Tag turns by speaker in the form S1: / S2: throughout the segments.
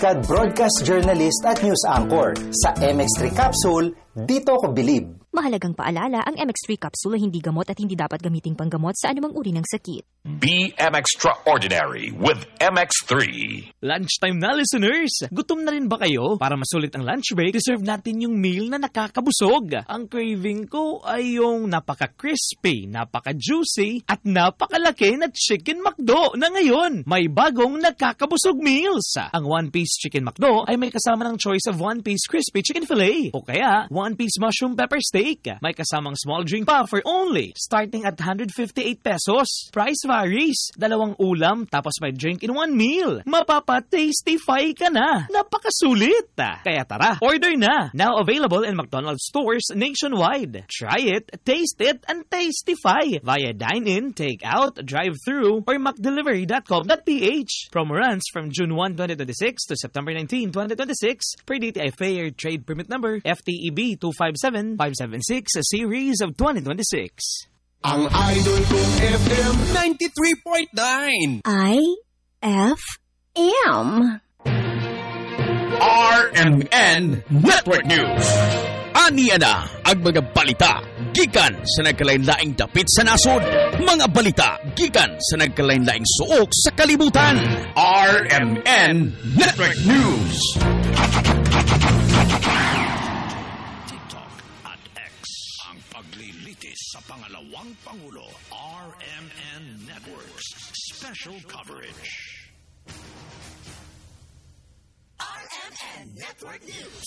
S1: Publicad broadcast journalist at news anchor. Sa MX3 Capsule, dito ko bilib.
S2: Mahalagang paalala, ang MX3 capsule ay hindi gamot at hindi dapat gamiting panggamot sa anumang uri ng sakit.
S3: Be extraordinary with MX3.
S4: Lunchtime na, listeners! Gutom na rin ba kayo? Para masulit ang lunch break, deserve natin yung meal na nakakabusog. Ang craving ko ay yung napaka-crispy, napaka-juicy, at napakalaki na Chicken McDo na ngayon may bagong nakakabusog meals. Ang one-piece Chicken McDo ay may kasama ng choice of one-piece crispy chicken fillet o kaya one-piece mushroom pepper steak. May kasamang small drink pa for only starting at 158 pesos. Price varies. 2 ulam tapos may drink in 1 meal. Mapapa-tastify ka na. Napakasulit. Kaya tara, order na. Now available in McDonald's stores nationwide. Try it, taste it, and tastify via dine-in, take-out, drive-thru, or macdelivery.com.ph. Promo runs from June 1, 2026 to September 19, 2026 per DTI Fair Trade Permit Number FTEB 257576 series of 2026.
S5: Ang idol kong FM 93.9
S2: IFM
S5: RMN Network News. Aniya na ang mga balita gikan sa nagkalain-laing dapit sa nasod. Mga balita gikan sa nagkalain-laing suok sa kalibutan. RMN Network News.
S3: Sa pangalawang Pangulo, RMN Networks Special Coverage. RMN Network News.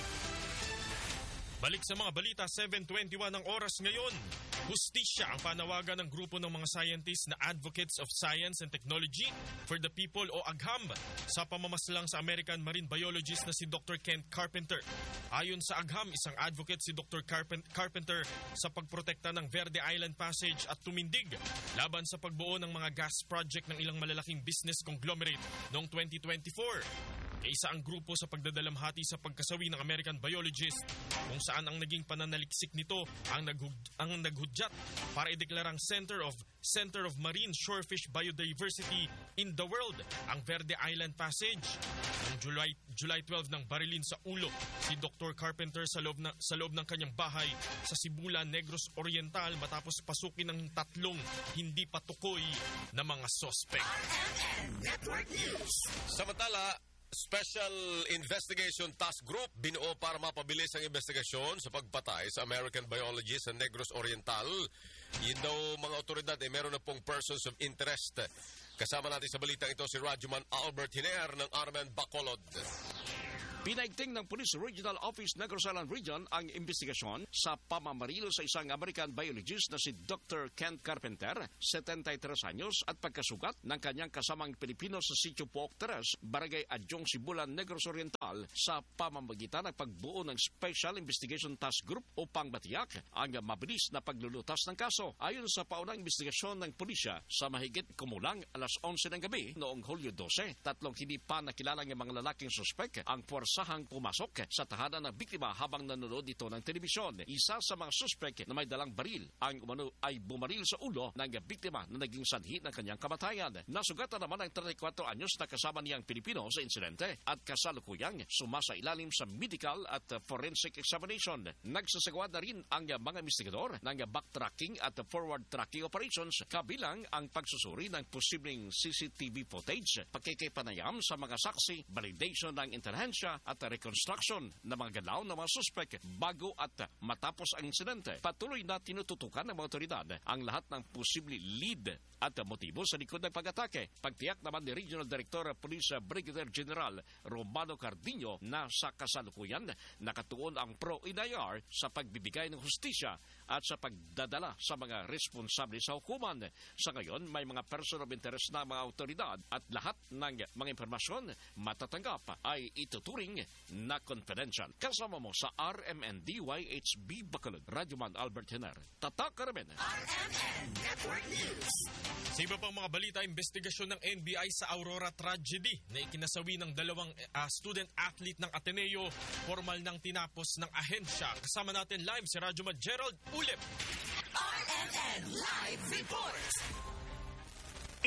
S3: Balik sa mga balita, 7:21 ang oras ngayon. Hustisya ang panawagan ng grupo ng mga scientists na Advocates of Science and Technology for the People o AGHAM sa pamamaslang sa American marine biologist na si Dr. Kent Carpenter. Ayon sa AGHAM, isang advocate si Dr. Carpenter sa pagprotekta ng Verde Island Passage at tumindig laban sa pagbuo ng mga gas project ng ilang malalaking business conglomerate noong 2024. Isa ang grupo sa pagdadalamhati sa pagkasawi ng American biologist kung saan ang naging pananaliksik nito ang naghudyat para ideklarang Center of Marine Shorefish Biodiversity in the World ang Verde Island Passage. Noong July 12 nang barilin sa ulo si Dr. Carpenter sa loob ng kanyang bahay sa Sibulan, Negros Oriental matapos pasukin ng 3 hindi patukoy na mga sospek.
S6: Samantala, Special Investigation Task Group binuo para mapabilis ang investigasyon sa pagpatay sa American biologist sa Negros Oriental. Yun daw mga otoridad ay meron na pong persons of interest. Kasama natin sa balitang ito si Rajuman Albert Hiner ng RMN Bacolod.
S7: Pinaigting ng Police Regional Office Negros Island Region ang investigasyon sa pamamaril sa isang American biologist na si Dr. Kent Carpenter, 73 anyos at pagkasugat ng kanyang kasamang Pilipino sa Sitio Pook Teres, Barangay Adjong, Sibulan, Negros Oriental sa pamamagitan ng pagbuo ng Special Investigation Task Group upang matiyak ang mabilis na paglulutas ng kaso. Ayon sa paunang investigasyon ng pulisya, sa mahigit kumulang alas 11 ng gabi noong Hulyo 12, 3 hindi pa nakilalang mga lalaking suspek ang sahang pumasok sa tahanan ng biktima habang nanonood dito ng telebisyon. Isa sa mga suspek na may dalang baril ang umano ay bumaril sa ulo ng biktima na naging sanhi ng kanyang kamatayan. Nasugatan naman ang 34 anyos na kasama niyang Pilipino sa insidente at kasalukuyang sumasailalim sa medical at forensic examination. Nagsasagawa na rin ang mga investigador ng backtracking at forward tracking operations kabilang ang pagsusuri ng posibleng CCTV footage, pakikipanayam sa mga saksi, validation ng intelihensya at reconstruction ng mga galaw ng mga suspek bago at matapos ang insidente. Patuloy na tinututukan ng mga otoridad ang lahat ng posibleng lead at motibo sa likod ng pag-atake. Pagtiyak naman ni Regional Director Police Brigadier General Romano Cardino na sa kasalukuyan nakatuon ang PRO-INAIR sa pagbibigay ng hustisya at sa pagdadala sa mga responsable sa hukuman. Sa ngayon, may mga person of interest na mga otoridad at lahat ng mga impormasyon matatanggap ay ituturing na confidential. Kasama mo sa RMN DYHB Bacolod, Rajuman Albert Hiner. Tatak Karamen.
S3: RMN Network News. Sa iba pang mga balita, investigasyon ng NBI sa Aurora tragedy na ikinasawi ng 2 student athlete ng Ateneo, formal nang tinapos ng ahensya. Kasama natin live si Rajuman Gerald Ulip. RMN Live Report.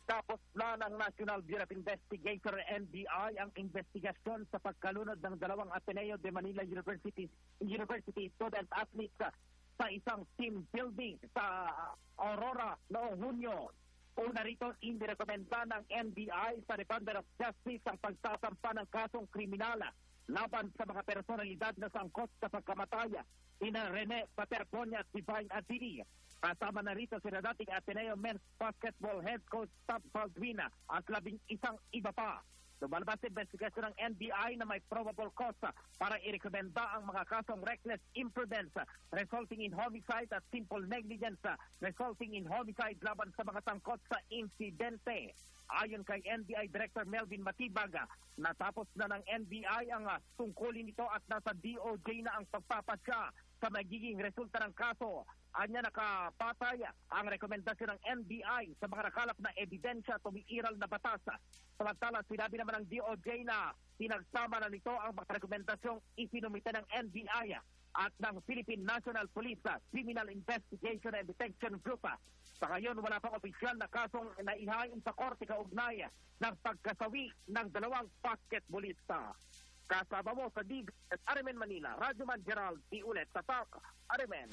S8: Tapos na ng National Bureau of Investigation NBI ang investigasyon sa pagkalunod ng dalawang Ateneo de Manila University student athletes sa isang team building sa Aurora noong Hunyo. Una rito, inirekomenda ng NBI sa Department of Justice ang pagsasampa ng kasong kriminal laban sa mga personalidad na sangkot sa pagkamataya ina Rene Paterponya at Divine Adini. Kasama na rito si dating Ateneo Men's Basketball Head Coach Tab Baldwina at 11 iba pa. Lumalabas sa investigasyon ng NBI na may probable cause para irekomenda ang mga kasong reckless imprudence resulting in homicide at simple negligence resulting in homicide laban sa mga sangkot sa insidente. Ayon kay NBI Director Melvin Matibaga, natapos na ng NBI ang tungkulin nito at nasa DOJ na ang pagpapasya sa magiging resulta ng kaso. Anya nakapatay ang rekomendasyon ng NBI sa mga nakalap na ebidensya at umiiral na batas. Samantala, sinabi naman ng DOJ na pinagsama na nito ang mga rekomendasyong isinumite ng NBI at ng Philippine National Police Criminal Investigation and Detection Group. Sa ngayon, wala pang opisyal na kasong naihain sa korte kaugnay ng pagkasawi ng dalawang basketballista. Kasama mo sa DIG at Arimen Manila, Radyoman Gerald P. Ulet, Tatak, Arimen.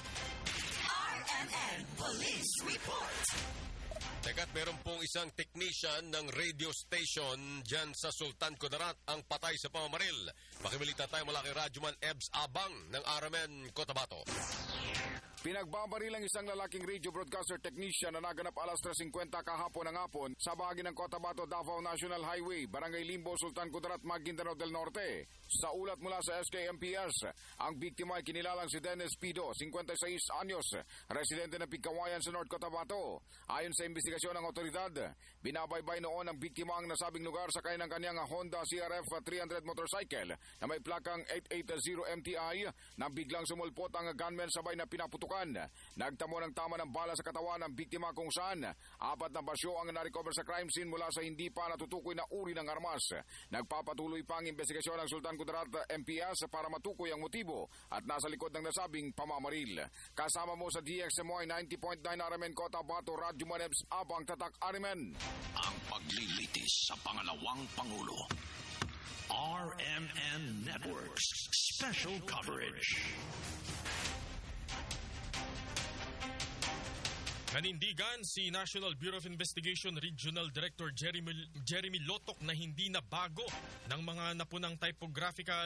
S9: RMN Police Report.
S6: Teka't meron pong isang technician ng radio station dyan sa Sultan Kudarat ang patay sa pamamaril. Makibalita tayo mula kay Radyoman Ebs Abang ng RMN Cotabato.
S10: Pinagbabaril ang isang lalaking radio broadcaster technician na naganap alas 3:50 kahapon ng hapon sa bahagi ng Cotabato Davao National Highway, Barangay Limbo, Sultan Kudarat, Maguindanao del Norte. Sa ulat mula sa SKMPS, ang biktima ay kinilalang si Dennis Pido, 56 anyos, residente ng Pigkawayan sa North Cotabato. Ayon sa investigasyon ng otoridad, binabaybay noon ang biktima ang nasabing lugar sa kanyang Honda CRF 300 motorcycle na may plakang 880 MTI na biglang sumulpot ang gunman sabay na pinaputukan. Nagtamo ng tama ng bala sa katawan ng biktima kung saan 4 na basyo ang narecover sa crime scene mula sa hindi pa natutukoy na uri ng armas. Nagpapatuloy pa ang investigasyon ng Sultan Kudarat MPS para matukoy ang motibo at nasa likod ng nasabing pamamaril. Kasama mo sa DXMY 90.9 RMN Cotabato, Radyoman Ebs Abang, Tatak, Arimen.
S9: Ang paglilitis sa pangalawang Pangulo. RMN Networks Special Coverage.
S3: Nanindigan si National Bureau of Investigation Regional Director Jeremy Lotok na hindi na bago ng mga napunang typographical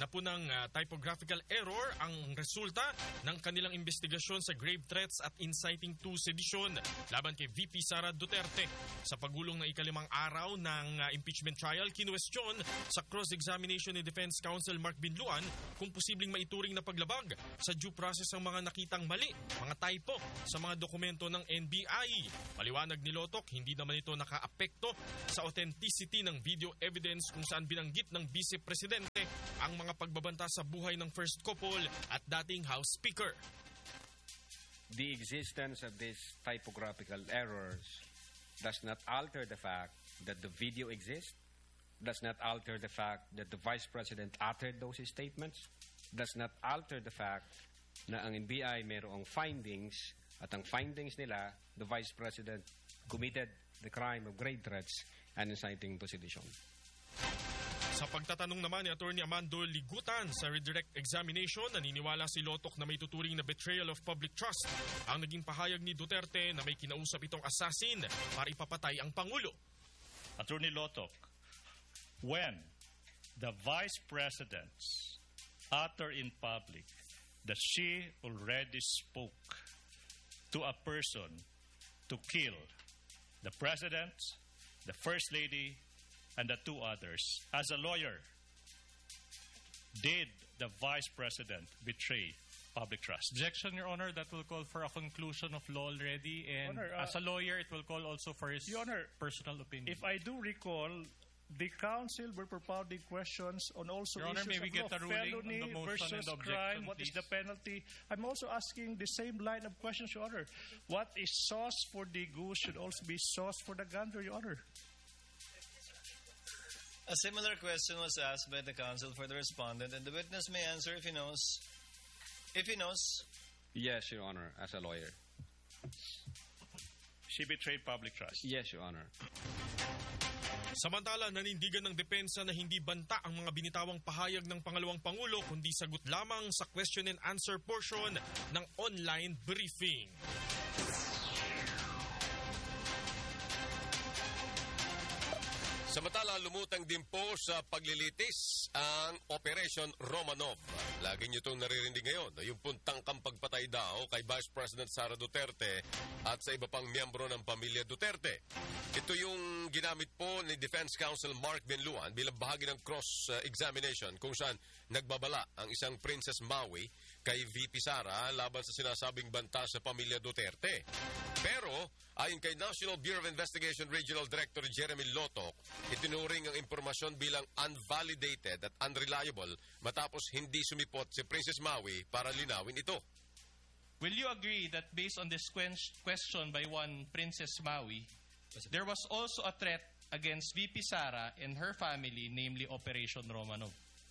S3: error ang resulta ng kanilang investigasyon sa grave threats at inciting to sedition laban kay VP Sara Duterte. Sa pagulong ng ikalimang araw ng impeachment trial, kinuwestiyon sa cross-examination ni Defense Counsel Mark Binluan kung posibleng maituring na paglabag sa due process ang mga nakitang mali, mga typo sa mga dokumento ng NBI. Paliwanag ni Lotok, hindi naman ito nakaapekto sa authenticity ng video evidence kung saan binanggit ng Vice Presidente ang mga pagbabanta sa buhay ng first couple at dating House Speaker.
S11: The existence of these typographical errors does not alter the fact that the video exists, does not alter the fact that the Vice President uttered those statements, does not alter the fact na ang NBI mayroong findings at ang findings nila, the Vice President committed the crime of grave threats and inciting to sedition.
S3: Sa pagtatanong naman ni Atty. Amando Ligutan sa redirect examination, naniniwala si Lotok na may tuturing na betrayal of public trust ang naging pahayag ni Duterte na may kinausap itong assassin para ipapatay ang Pangulo.
S12: Atty. Lotok, when the Vice President utter in public that she already spoke to a person to kill the President, the First Lady, and the 2 others. As a lawyer, did the Vice President betray public trust?
S13: Objection, Your Honor. That will call for a conclusion of law already. And
S12: Honor,
S13: as a lawyer, it will call also for his
S12: Your Honor,
S13: personal opinion.
S12: if I do recall, the counsel were propounding questions on also
S13: Your Honor,
S12: issues
S13: may we
S12: of
S13: get
S12: law,
S13: a ruling on
S12: felony
S13: the motion
S12: versus
S13: and the objection,
S12: crime, what is
S13: please?
S12: the penalty? I'm also asking the same line of questions, Your Honor. What is sauce for the goose should also be sauce for the gander, Your Honor.
S14: A similar question was asked by the counsel for the respondent, and the witness may answer if he knows. If he knows.
S11: Yes, Your Honor, as a lawyer.
S12: She betrayed public trust.
S7: Yes, Your Honor.
S3: Samantala, nanindigan ng depensa na hindi banta ang mga binitawang pahayag ng pangalawang Pangulo kundi sagot lamang sa question and answer portion ng online briefing.
S6: Samantala, lumutang din po sa paglilitis ang Operation Romanov. Lagi niyo itong naririnig ngayon. Yung puntangkang pagpatay daw kay Vice President Sara Duterte at sa iba pang miyembro ng pamilya Duterte. Ito yung ginamit po ni Defense Counsel Mark Benluan bilang bahagi ng cross-examination kung saan nagbabala ang isang Princess Maui kay VP Sara laban sa sinasabing banta sa pamilya Duterte. Pero, ayon kay National Bureau of Investigation Regional Director Jeremy Lotok, itinuring ang impormasyon bilang unvalidated at unreliable matapos hindi sumipot si Princess Maui para linawin ito.
S13: Will you agree that based on this question by one Princess Maui, there was also a threat against VP Sara and her family, namely Operation Romanov?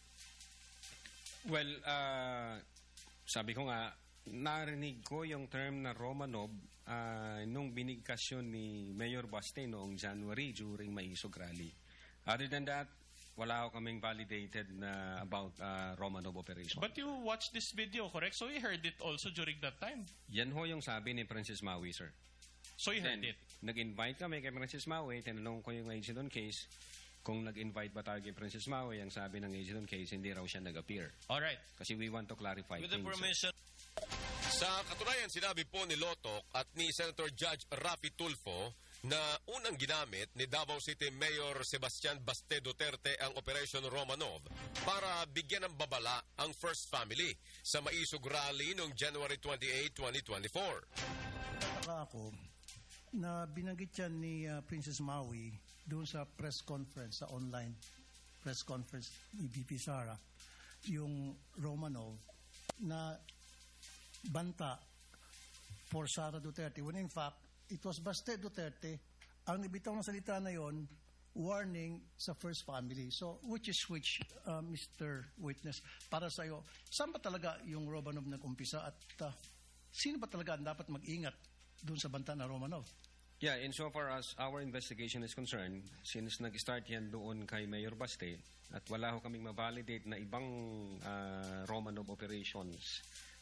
S11: Well, sabi ko nga, narinig ko yung term na Romanov nung binigkasyon ni Mayor Baste noong January during Maisog Rally. Other than that, wala ko kaming validated na about Romanov operation.
S13: But you watched this video, correct? So you heard it also during that time?
S11: Yan ho yung sabi ni Princess Maui, sir.
S13: So you heard it?
S11: Nag-invite kami kay Princess Maui, tinanong ko yung agent on case, kung nag-invite ba tayo kay Princess Maui, ang sabi ng agent on case, hindi raw siya nag-appear.
S13: Alright.
S11: Kasi we want to clarify
S14: With the permission.
S6: Sa katunayan, sinabi po ni Lotok at ni Senator Judge Rafi Tulfo na unang ginamit ni Davao City Mayor Sebastian Baste Duterte ang Operation Romanov para bigyan ng babala ang First Family sa Maisog Rally noong January 28, 2024.
S15: Nataka ako na binanggit yan ni Princess Maui doon sa press conference, sa online press conference ni VP Sara, yung Romanov na banta for Sara Duterte. When in fact, it was Baste Duterte ang nabitaw ng salita na yon, warning sa First Family. So, which, Mr. Witness, para sa iyo, saan ba talaga yung Romanov nag-umpisa at sino ba talaga dapat mag-ingat doon sa banta na Romanov?
S11: Yeah, insofar as our investigation is concerned, since nag-start yan doon kay Mayor Baste at wala ho kaming ma-validate na ibang Romanov operations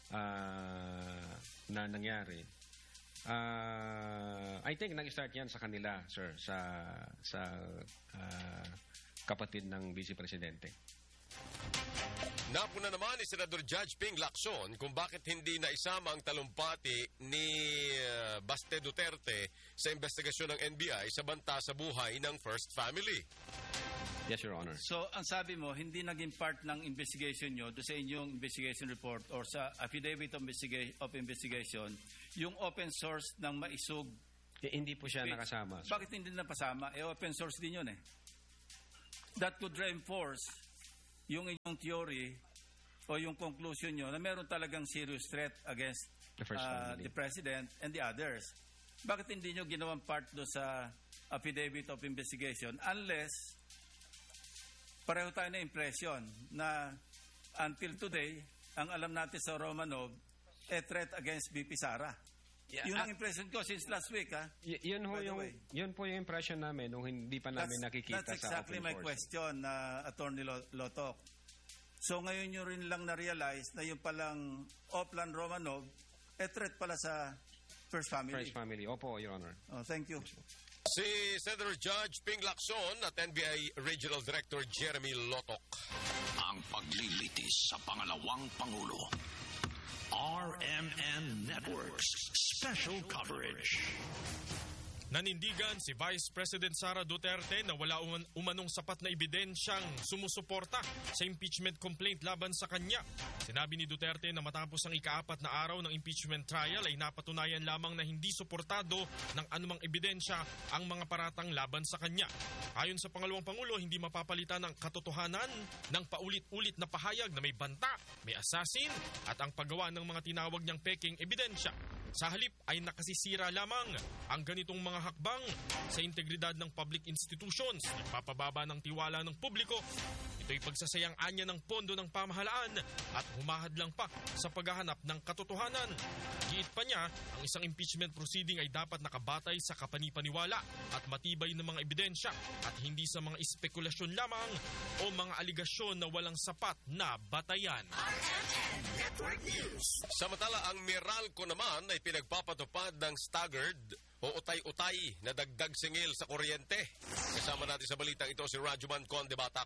S11: na nangyari, I think nag-start yan sa kanila, sir, sa kapatid ng Vice Presidente.
S6: Napuna naman ni Senador Judge Ping Lacson kung bakit hindi naisama ang talumpati ni Baste Duterte sa investigasyon ng NBI sa banta sa buhay ng First Family.
S11: Yes, Your Honor.
S16: So, ang sabi mo, hindi naging part ng investigation nyo doon sa inyong investigation report or sa affidavit of investigation, yung open source ng Maisog.
S11: Hindi po siya nakasama.
S16: Bakit hindi napasama? Open source din yun eh. That could reinforce yung inyong theory o yung conclusion nyo na meron talagang serious threat against the President and the others. Bakit hindi nyo ginawang part do sa affidavit of investigation unless pareho tayo na impression na until today, ang alam natin sa Romanov, threat against VP Sara. Yeah, yun ang impression ko since last week, ha?
S11: Yun po yung impression namin nung hindi pa namin nakikita
S16: that's exactly
S11: sa open
S16: my question, Attorney Lotok. So ngayon nyo rin lang na-realize na yung palang Oplan Romanov, threat pala sa First Family.
S11: First Family, opo, Your Honor.
S16: Oh, thank you.
S6: Si Senator Judge Ping Lacson at NBI Regional Director Jeremy Lotok.
S9: Ang paglilitis sa pangalawang Pangulo. RMN Networks Special Coverage.
S3: Nanindigan si Vice President Sara Duterte na wala umanong sapat na ebidensyang sumusuporta sa impeachment complaint laban sa kanya. Sinabi ni Duterte na matapos ang ika-4 na araw ng impeachment trial ay napatunayan lamang na hindi suportado ng anumang ebidensya ang mga paratang laban sa kanya. Ayon sa pangalawang Pangulo, hindi mapapalitan ang katotohanan ng paulit-ulit na pahayag na may banta, may assassin at ang paggawa ng mga tinawag niyang peking ebidensya. Sa halip ay nakasisira lamang ang ganitong mga hakbang sa integridad ng public institutions, nagpapababa ng tiwala ng publiko. Ito'y pagsasayang anya ng pondo ng pamahalaan at humahadlang pa sa paghahanap ng katotohanan. Giit pa niya, ang isang impeachment proceeding ay dapat nakabatay sa kapanipaniwala at matibay ng mga ebidensya at hindi sa mga espekulasyon lamang o mga aligasyon na walang sapat na batayan.
S6: Samantala, ang Meralco naman ay pinagpapatupad ng staggered o utay-utay na dagdag singil sa kuryente. Kasama natin sa balitang ito si Rajuman Conde Batak.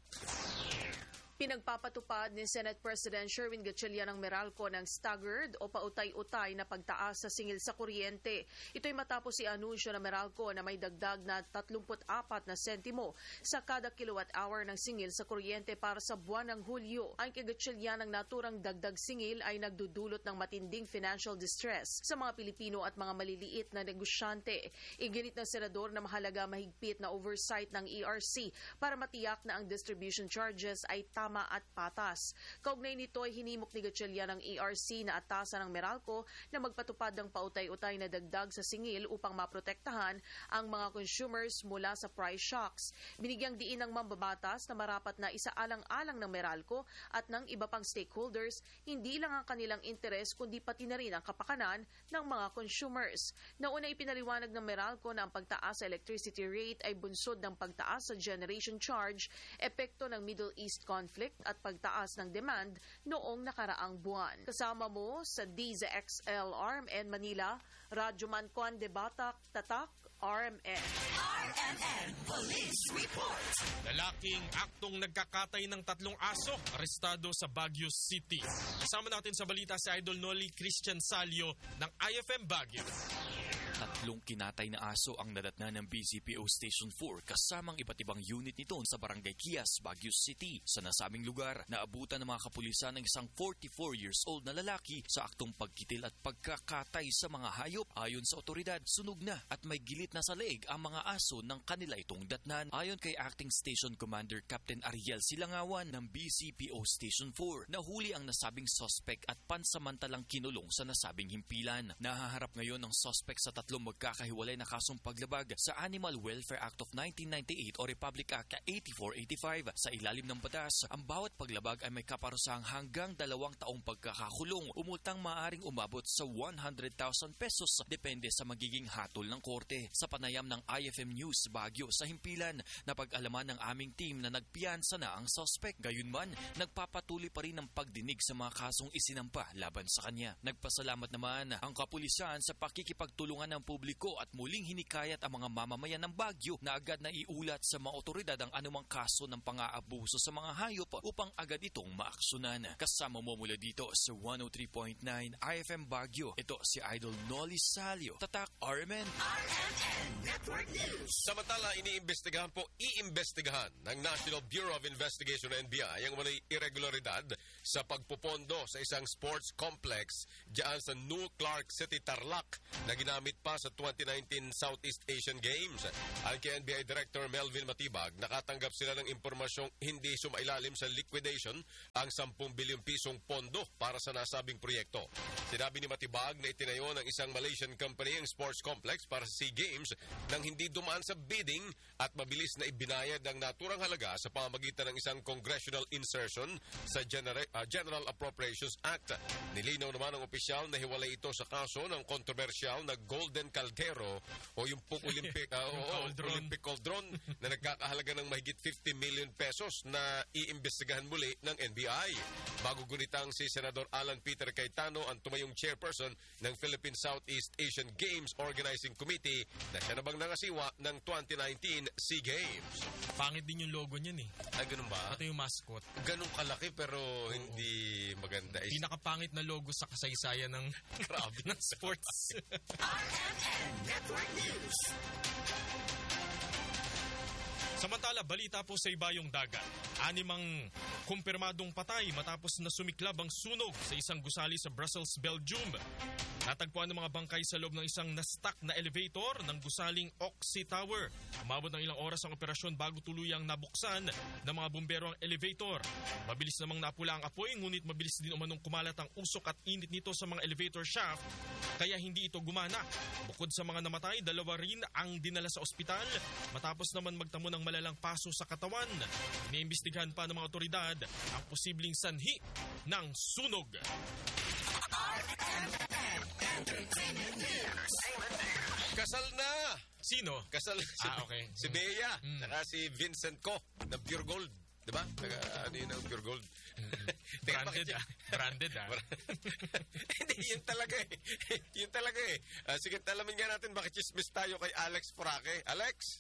S17: Pinagpapatupad ni Senate President Sherwin Gatchalian ng Meralco ng staggered o pautay-utay na pagtaas sa singil sa kuryente. Ito'y matapos i-anunsyo ng Meralco na may dagdag na 34 na sentimo sa kada kilowatt-hour ng singil sa kuryente para sa buwan ng Hulyo. Ang kay Gatchalian ang naturang dagdag singil ay nagdudulot ng matinding financial distress sa mga Pilipino at mga maliliit na negosyante. Iginit ng senador na mahalaga mahigpit na oversight ng ERC para matiyak na ang distribution charges ay tama at patas. Kaugnay nito ay hinimok ni Gatchalian ng ERC na atasan ng Meralco na magpatupad ng pautay-utay na dagdag sa singil upang maprotektahan ang mga consumers mula sa price shocks. Binigyang diin ng mambabatas na marapat na isaalang-alang ng Meralco at ng iba pang stakeholders hindi lang ang kanilang interes kundi pati na rin ang kapakanan ng mga consumers. Nauna ipinaliwanag ng Meralco na ang pagtaas sa electricity rate ay bunsod ng pagtaas sa generation charge, epekto ng Middle East conflict at pagtaas ng demand noong nakaraang buwan. Kasama mo sa DZXL RMN Manila, Rajuman Conde Batak, Tatak, RMN.
S9: RMN Police Report.
S3: Lalaking aktong nagkakatay ng 3 aso, arestado sa Baguio City. Kasama natin sa balita si Idol Noli Christian Salio ng IFM Baguio.
S18: 3 kinatay na aso ang nadatnan ng BCPO Station 4 kasamang iba't ibang unit nito sa Barangay Kias, Baguio City. Sa nasabing lugar, naabutan ng mga kapulisan ng isang 44 years old na lalaki sa aktong pagkitil at pagkakatay sa mga hayop. Ayon sa otoridad, sunog na at may gilit na sa leeg ang mga aso ng kanila itong datnan. Ayon kay Acting Station Commander Captain Ariel Silangawan ng BCPO Station 4, nahuli ang nasabing suspect at pansamantalang kinulong sa nasabing himpilan. Nahaharap ngayon ang suspect sa 3 magkakahiwalay na kasong paglabag sa Animal Welfare Act of 1998 o Republic Act 8485. Sa ilalim ng batas, ang bawat paglabag ay may kaparusahang hanggang 2 taong pagkakakulong. Umultang maaaring umabot sa 100,000 pesos depende sa magiging hatol ng korte. Sa panayam ng IFM News Baguio sa himpilan, napag-alaman ng aming team na nagpiyansa na ang suspect. Gayunman, nagpapatuloy pa rin ang pagdinig sa mga kasong isinampa laban sa kanya. Nagpasalamat naman ang kapulisan sa pakikipagtulungan ng publiko at muling hinikayat ang mga mamamayan ng Baguio na agad na iulat sa mga otoridad ang anumang kaso ng pang-aabuso sa mga hayop upang agad itong maaksyonan. Kasama mo mula dito sa 103.9 IFM Baguio, ito si Idol Noli Salio, Tatak RMN.
S9: RMN Network News.
S6: Samantala, iimbestigahan ng National Bureau of Investigation NBI ang walay irregularidad sa pagpupondo sa isang sports complex diyan sa New Clark City, Tarlac na ginamit pa sa 2019 Southeast Asian Games. Ang NBI Director Melvin Matibag, nakatanggap sila ng impormasyong hindi sumailalim sa liquidation ang 10 bilyong pisong pondo para sa nasabing proyekto. Sinabi ni Matibag na itinayo ng isang Malaysian company ang sports complex para sa SEA Games nang hindi dumaan sa bidding at mabilis na ibinayad ang naturang halaga sa pamamagitan ng isang congressional insertion sa General Appropriations Act. Nilinaw naman ng opisyal na hiwalay ito sa kaso ng kontrobersyal na Golden Caldero o yung Olympic Cauldron na nagkakahalaga ng mahigit 50 million pesos na iimbestigahan muli ng NBI. Bago gunitang si Senador Alan Peter Cayetano ang tumayong chairperson ng Philippine Southeast Asian Games Organizing Committee na siya nabang nangasiwa ng 2019 SEA Games.
S3: Pangit din yung logo niyan eh.
S6: Ay, ganun ba?
S3: Ito yung mascot.
S6: Ganun kalaki pero hindi maganda.
S3: Pinakapangit na logo sa kasaysayan ng grabe ng sports.
S9: RMN Network News.
S3: Samantala, balita po sa ibayong dagat. 6 kumpirmadong patay matapos na sumiklab ang sunog sa isang gusali sa Brussels, Belgium. Natagpuan ng mga bangkay sa loob ng isang na-stuck na elevator ng gusaling Oxy Tower. Umabot ng ilang oras ang operasyon bago tuluyang nabuksan ng mga bumbero ang elevator. Mabilis namang napula ang apoy, ngunit mabilis din umanong kumalat ang usok at init nito sa mga elevator shaft, kaya hindi ito gumana. Bukod sa mga namatay, 2 rin ang dinala sa ospital matapos naman magtamo ng malalang paso sa katawan. Iniimbestigahan pa ng mga otoridad ang posibleng sanhi ng sunog.
S6: Kasal na!
S3: Sino?
S6: Kasal
S3: okay.
S6: Si Bea, saka si Vincent Ko ng Pure Gold. Diba? Ano yun ang Pure Gold?
S3: Branded
S6: Hindi, yun talaga eh. Yun talaga eh. Sige, alamin nga natin bakit chismis tayo kay Alex Porake. Alex?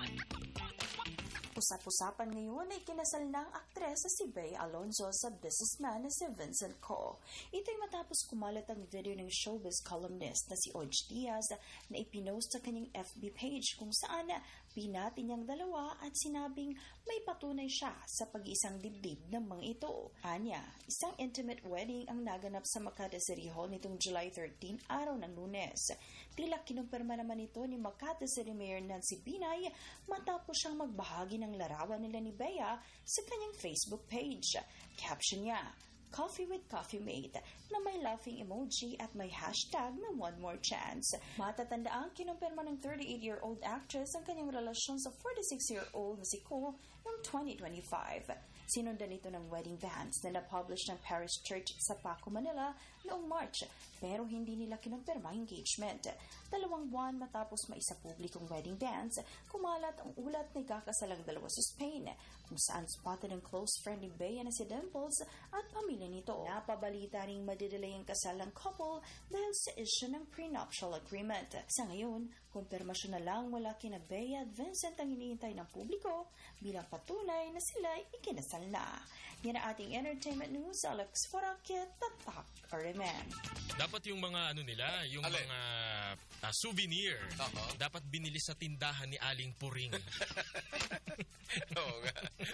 S19: Usap-usapan ngayon ay kinasal ng aktres sa si Bea Alonzo sa businessman na si Vincent Ko. Ito'y matapos kumalat ang video ng showbiz columnist na si Oj Diaz na ipinost sa kanyang FB page kung saan binati niyang dalawa at sinabing may patunay siya sa pag-iisang dibdib ng mga ito. Anya, isang intimate wedding ang naganap sa Makati City Hall nitong July 13, araw ng Lunes. Tila kinumpirma naman ito ni Makati City Mayor Nancy Binay matapos siyang magbahagi ng larawan nila ni Bea sa kanyang Facebook page. Caption niya, Coffee with Coffee Mate, na may laughing emoji at may hashtag na one more chance. Matatandaang kinumpirma ng 38-year-old actress ang kanyang relasyon sa 46-year-old na si Ko noong 2025. Sinundan ito ng wedding bands na na-publish ng Paris Church sa Paco, Manila noong March, pero hindi nila kinumpirma engagement. 2 buwan matapos maisa publikong wedding bands, kumalat ang ulat na ikakasalang dalawa sa Spain, kung saan spotted ang close friend ni Bea na si Dimples at pamilya nito. Napabalita ring madidelay ang kasal ng couple dahil sa issue ng prenuptial agreement. Sa ngayon, kumpirmasyon na lang wala kina Bea at Vincent ang hinihintay ng publiko bilang patunay na sila ikinasal na. Yan ang ating entertainment news. Alex Forakit, Tatak Ariman.
S3: Dapat yung mga yung mga souvenir, dapat binili sa tindahan ni Aling Puring.
S6: Oo nga.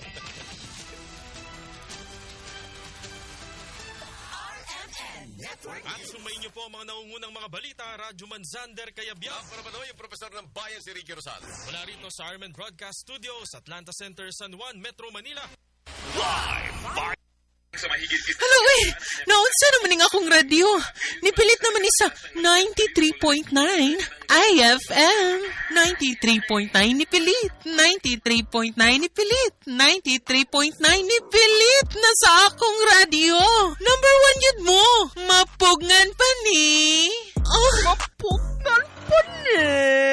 S3: At sumayin niyo po ang mga naungunang mga balita, Radyo Manzander Kayabyab.
S6: Para ba yung profesor ng bayan si Ricky Rosal?
S3: Mula rito sa Armen Broadcast Studios, Atlanta Center, San Juan, Metro Manila.
S20: Live! Hello naunsa naman ng akong radyo. Nipilit naman isa 93.9 IFM. 93.9 nipilit. 93.9 nipilit. 93.9 nipilit na sa akong radyo. Number 1 yun mo. Mapugngan pa ni. Mapugngan pa ni.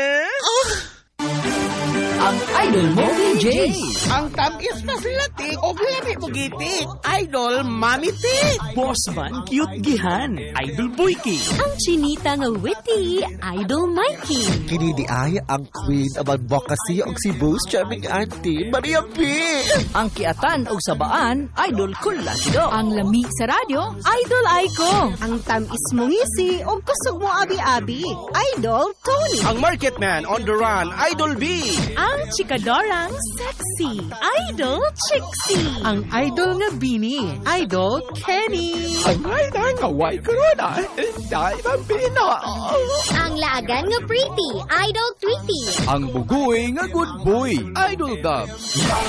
S21: Ang idol mo, DJ. Ang tamis na silatik o lami mo gitik. Idol Mami Tik.
S4: Boss man, cute gihan. Idol Boyki.
S2: Ang chinita nga witty. Idol Mikey.
S21: Kini ay ang queen of advocacy og Cebu's charming auntie, Maria P.
S22: Ang kiatan og sabaan, Idol Kulasido.
S2: Ang lami sa radyo, Idol Aiko.
S23: Ang tamis mo ngisi og kusog mo abi-abi, Idol Tony.
S21: Ang market man on the run, Idol B.
S2: Ang chikadorang sexy, Idol Chixie.
S21: Ang idol nga Bini, Idol Kenny. Ang idol nga white corona, Dai Bambino.
S24: Ang laagan nga pretty, Idol Tweety.
S21: Ang bugoy nga good boy, Idol Dub.